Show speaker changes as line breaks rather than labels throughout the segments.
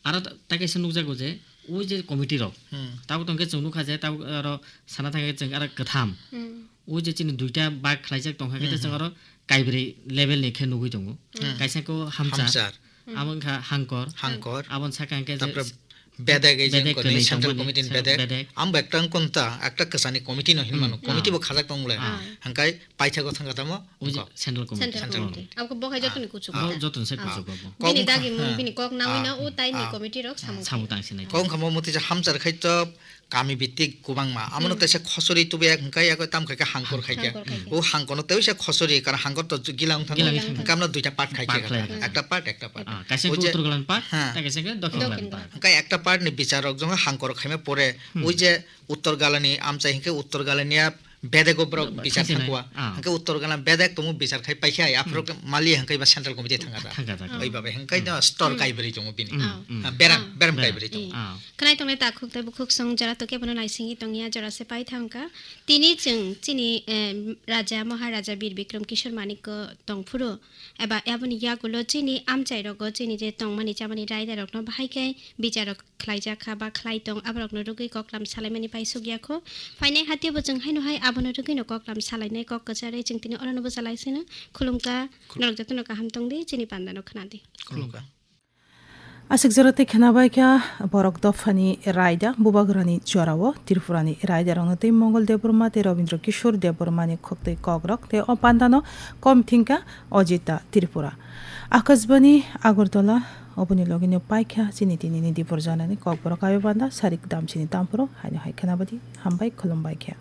आरो ताकाइसे नुजागौ जे ओइ जे कमिटि रक ताबो तंके जों नुखा जे ताबो आरो साना थाङो जों आरो गोथाम ओइ जे चिनि दुइटा बाग खालायजाक दंखाके जों आरो काइब्रै लेभेल नेखे नुगै दङ काइसाखौ हामचार आमोनखा हांकर आबन साकांके
বেদেক এই যে সেন্ট্রাল কমিটিন বেদেক আম একটাং কোনটা একটা কাসানি কমিটি নহিন মানো কমিটি বো খাজাক দংলে হাঙ্কাই পাইথাগো থাঙ্গাতামো
সেন্ট্রাল কমিটি
আমকো বহাই যতনি কুচু
যতন সে কুচু
বিনি দাগি বিনি কক নাউইনা ও তাইনি কমিটি রক
সামু তাंसिनाय
কং খামো মতি যে হামচার খাইত কামি ভিত্তিক গোবাংমা আমনো তাইসে খসরি তুবে হাঙ্কাই আগে তাম খাইকা হাঙ্কর খাইকা ও হাঙ্কনো তাইসে খসরি কারণ হাঙ্কর তো গিলাং থাঙ্গ কামনা দুইটা পার্ট খাইকা একটা পার্ট
কাইসে উত্তর গলান পার্ট তাকাইসে দক্ষিণ গলান পার্ট
হাঙ্কাই একটা পার্ট নি বিচারক জং হাঙ্কর খাইমে পরে ওই যে উত্তর গালানি আমচাই হিকে উত্তর গালানিয়া বেদেক ব্রক বিচার থাকুয়া হাঙ্কাই উত্তর গালান বেদেক তুমি বিচার খাই পাইখাই আফরক মালি হাঙ্কাই বা সেন্ট্রাল কমিটি থাঙ্গাদা ওইভাবে হাঙ্কাই না স্টোর কাইবরি জং বিনি বেরাম কাইবরি জং
খানাই তংলে তাখুক তে বুখুক সং যারা তোকে বন লাইসিংি তংয়া যারা সে পাই থাঙ্কা তিনি जों চিনি রাজা মহারাজা বীর বিক্রম কিশোর মানিক তংফুরো এবা ইয়াবনি ইয়াগুলো চিনি আমচাই রগ চিনি যে তংমানি চামানি রায়দা রকন বাহাইকাই বিচারক খ্লাইজাখা বা খ্লাইতং আবরকন রুগै ককলাম সালাইমানি পাইसुगियाखौ फाइनाय हातिबो जों हायनोहाय आबनो रुगै न ककलाम सालायनाय कक कचारै जों तिनि अरनबो सालायसिनो खुलुमका नरजतन काहाम तंदि चिनि पान्दानो खनादि
खुलुमका
Asik zarate khenabai kya borok dofani raida bubagrani jorawo tirpurani raida rong te Mongol Deburma te Robindra Kishore Deburmani khokte kogrok te opandano komthinka Ojita Tripura Akasbani Agartala obuni logini paikha chini tinini dipur janani kokborok ayo banda sarik dam chini tampuro haino hai khenabadi hambai khulumbai kya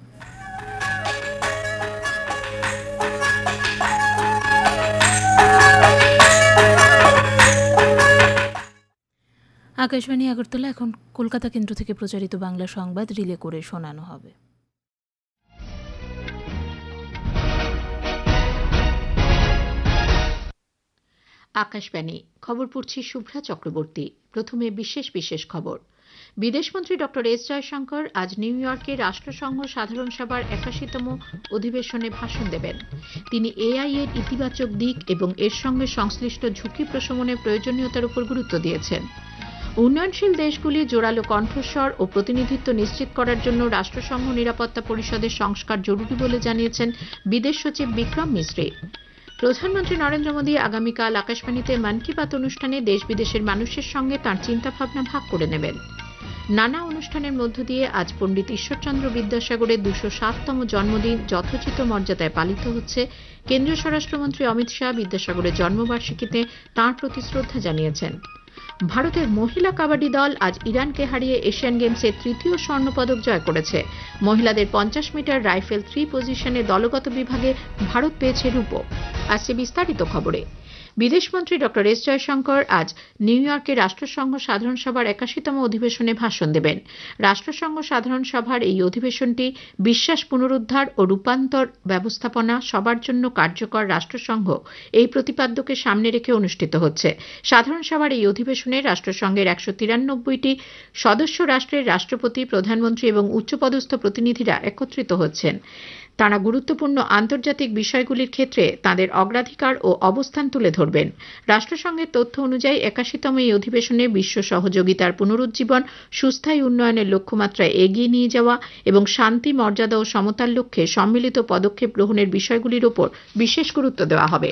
Akashvani Agartala এখন কলকাতা কেন্দ্র থেকে প্রচারিত বাংলা সংবাদ relay করে শোনানো হবে।
আকাশবাণী খবর পড়ছি শুভ্রা চক্রবর্তী। প্রথমে বিশেষ খবর। বিদেশমন্ত্রী ডক্টর এস জয়শঙ্কর আজ নিউ ইয়র্কে রাষ্ট্রসংঘ সাধারণ সভার ৮১তম অধিবেশনে ভাষণ দেবেন। তিনি এআই এর ইতিবাচক দিক এবং এর সঙ্গে সংশ্লিষ্ট ঝুঁকি প্রশমনের প্রয়োজনীয়তার উপর গুরুত্ব দিয়েছেন। উন্নয়নশীল দেশগুলি জোরালো কণ্ঠস্বর ও প্রতিনিধিত্ব নিশ্চিত করার জন্য রাষ্ট্রসংঘ নিরাপত্তা পরিষদের সংস্কার জরুরি বলে জানিয়েছেন বিদেশ সচিব বিক্রম মিশ্রি। প্রধানমন্ত্রী নরেন্দ্র মোদী আগামীকাল আকাশবাণীতে মন কি বাত অনুষ্ঠানে দেশ বিদেশের মানুষের সঙ্গে তাঁর চিন্তাভাবনা ভাগ করে নেবেন। নানা অনুষ্ঠানের মধ্য দিয়ে আজ পণ্ডিত ঈশ্বরচন্দ্র বিদ্যাসাগরের ২০৭তম জন্মদিন যথোচিত মর্যাদায় পালিত হচ্ছে। কেন্দ্রীয় স্বরাষ্ট্রমন্ত্রী অমিত শাহ বিদ্যাসাগরের জন্মবার্ষিকীতে তাঁর প্রতি শ্রদ্ধা জানিয়েছেন। ভারতের মহিলা কাবাডি দল আজ ইরানকে হারিয়ে এশিয়ান গেমসের ৩য় স্বর্ণপদক জয় করেছে। মহিলাদের ৫০ মিটার রাইফেল 3 পজিশনে দলগত বিভাগে ভারত পেয়েছে রূপো। আসছে বিস্তারিত খবরে। বিদেশমন্ত্রী ডক্টর এস জয়শঙ্কর আজ নিউ ইয়র্কে রাষ্ট্রসংঘ সাধারণ সভার ৮১তম অধিবেশনে ভাষণ দেবেন। রাষ্ট্রসংঘ সাধারণ সভার এই অধিবেশনটি বিশ্বাস পুনরুদ্ধার ও রূপান্তর ব্যবস্থাপনা সবার জন্য কার্যকর রাষ্ট্রসংঘ এই প্রতিপাদ্যকে সামনে রেখে অনুষ্ঠিত হচ্ছে। সাধারণ সভার এই অধিবেশনে রাষ্ট্রসংঘের ১৯৩টি সদস্য রাষ্ট্রের রাষ্ট্রপতি, প্রধানমন্ত্রী এবং উচ্চপদস্থ প্রতিনিধিরা একত্রিত হচ্ছেন। তাঁরা গুরুত্বপূর্ণ আন্তর্জাতিক বিষয়গুলির ক্ষেত্রে তাঁদের অগ্রাধিকার ও অবস্থান তুলে ধরবেন। রাষ্ট্রসংঘের তথ্য অনুযায়ী ৮১তম এই অধিবেশনে বিশ্ব সহযোগিতার পুনরুজ্জীবন, সুস্থায়ী উন্নয়নের লক্ষ্যমাত্রায় এগিয়ে নিয়ে যাওয়া এবং শান্তি, মর্যাদা ও সমতার লক্ষ্যে সম্মিলিত পদক্ষেপ গ্রহণের বিষয়গুলির উপর বিশেষ গুরুত্ব দেওয়া হবে।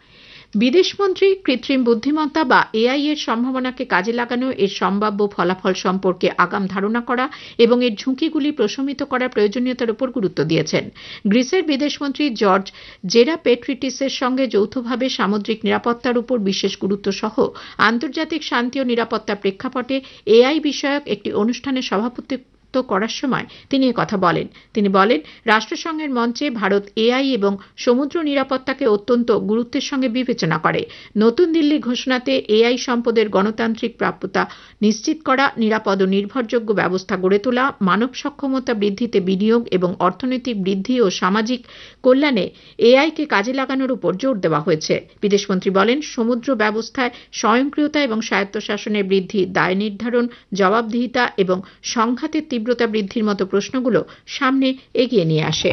বিদেশমন্ত্রী কৃত্রিম বুদ্ধিমত্তা বা এআই এর সম্ভাবনাকে কাজে লাগানো, এর সম্ভাব্য ফলাফল সম্পর্কে আগাম ধারণা করা এবং এর ঝুঁকিগুলি প্রশমিত করার প্রয়োজনীয়তার উপর গুরুত্ব দিয়েছেন। গ্রিসের বিদেশমন্ত্রী জর্জ জেরাপেট্রিটিসের সঙ্গে যৌথভাবে সামুদ্রিক নিরাপত্তার উপর বিশেষ গুরুত্ব সহ আন্তর্জাতিক শান্তি ও নিরাপত্তার প্রেক্ষাপটে এআই বিষয়ক একটি অনুষ্ঠানে সভাপতিত্ব করার সময় তিনি কথা বলেন। তিনি বলেন, রাষ্ট্রসংঘের মঞ্চে ভারত এআই এবং সমুদ্র নিরাপত্তাকে অত্যন্ত গুরুত্বের সঙ্গে বিবেচনা করে। নতুন দিল্লির ঘোষণাতে এআই সম্পদের গণতান্ত্রিক প্রাপ্যতা নিশ্চিত করা, নিরাপদ ও নির্ভরযোগ্য ব্যবস্থা গড়ে তোলা, মানব সক্ষমতা বৃদ্ধিতে বিনিয়োগ এবং অর্থনৈতিক বৃদ্ধি ও সামাজিক কল্যাণে এআইকে কাজে লাগানোর উপর জোর দেওয়া হয়েছে। বিদেশমন্ত্রী বলেন, সমুদ্র ব্যবস্থায় স্বয়ংক্রিয়তা এবং স্বায়ত্তশাসনের বৃদ্ধি, দায় নির্ধারণ, জবাবদিহিতা এবং সংঘাতের তীব্রতা বৃদ্ধির মতো প্রশ্নগুলো সামনে এগিয়ে নিয়ে আসে।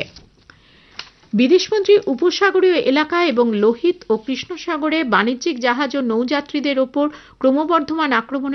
বিদেশমন্ত্রী উপসাগরীয় এলাকা এবং লোহিত ও কৃষ্ণ সাগরে বাণিজ্যিক জাহাজ ও নৌযাত্রীদের ওপর ক্রমবর্ধমান আক্রমণের